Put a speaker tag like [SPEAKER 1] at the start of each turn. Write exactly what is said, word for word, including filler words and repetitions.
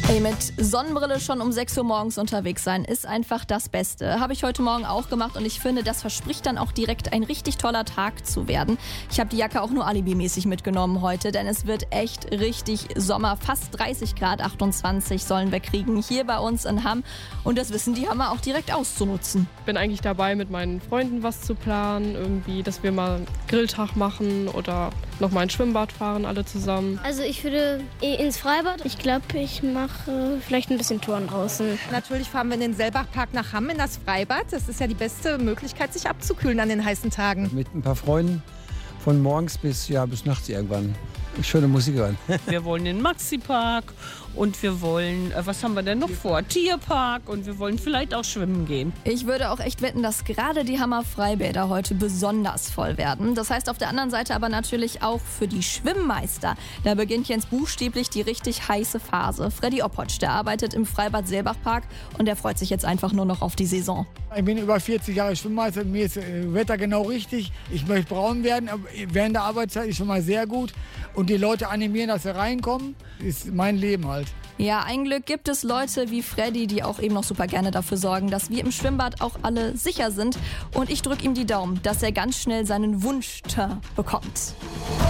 [SPEAKER 1] Ey, mit Sonnenbrille schon um sechs Uhr morgens unterwegs sein, ist einfach das Beste. Habe ich heute Morgen auch gemacht und ich finde, das verspricht dann auch direkt ein richtig toller Tag zu werden. Ich habe die Jacke auch nur alibimäßig mitgenommen heute, denn es wird echt richtig Sommer. Fast dreißig Grad, achtundzwanzig sollen wir kriegen hier bei uns in Hamm. Und das wissen die Hammer auch direkt auszunutzen.
[SPEAKER 2] Ich bin eigentlich dabei, mit meinen Freunden was zu planen, irgendwie, dass wir mal einen Grilltag machen oder noch mal ein Schwimmbad fahren, alle zusammen.
[SPEAKER 3] Also ich würde eh ins Freibad. Ich glaube, ich mache vielleicht ein bisschen Touren draußen.
[SPEAKER 4] Natürlich fahren wir in den Selbachpark nach Hamm in das Freibad. Das ist ja die beste Möglichkeit, sich abzukühlen an den heißen Tagen.
[SPEAKER 5] Mit ein paar Freunden von morgens bis, ja, bis nachts irgendwann. Schöne Musik hören.
[SPEAKER 6] Wir wollen in den Maxi-Park und wir wollen, äh, was haben wir denn noch vor? Tierpark und wir wollen vielleicht auch schwimmen gehen.
[SPEAKER 1] Ich würde auch echt wetten, dass gerade die Hammer Freibäder heute besonders voll werden. Das heißt auf der anderen Seite aber natürlich auch für die Schwimmmeister. Da beginnt jetzt buchstäblich die richtig heiße Phase. Freddy Oppotsch, der arbeitet im Freibad Selbachpark und der freut sich jetzt einfach nur noch auf die Saison.
[SPEAKER 7] Ich bin über vierzig Jahre Schwimmmeister, mir ist das Wetter genau richtig. Ich möchte braun werden, aber während der Arbeitszeit ist schon mal sehr gut. Und die Leute animieren, dass sie reinkommen, ist mein Leben halt.
[SPEAKER 1] Ja, ein Glück gibt es Leute wie Freddy, die auch eben noch super gerne dafür sorgen, dass wir im Schwimmbad auch alle sicher sind. Und ich drücke ihm die Daumen, dass er ganz schnell seinen Wunsch bekommt.